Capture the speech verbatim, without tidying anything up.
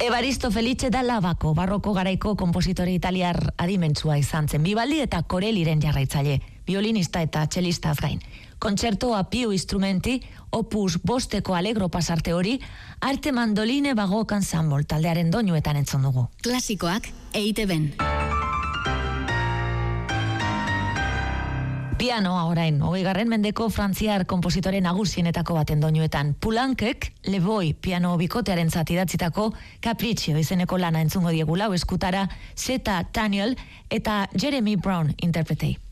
Evaristo Felice da Lavako, barroko garaiko kompositore italiar adimentsua izan zen. Vivaldi eta Corelliren jarraitzaile, violinista eta txelistaz gain. Kontzertoa piu instrumenti, opus bosteko alegro pasarte hori, arte mandoline bagok ensemble taldearen doinuetan entzun dugu. Klasikoak E I T B-n. Pianoa orain, hogeigarren mendeko frantziar kompositore nagusienetako baten doinuetan. Poulencek, Le Boy piano bikotearen zatidatzitako Capriccio izeneko lana entzungo diegu lau eskutara Zeta Daniel eta Jeremy Brown interpretei.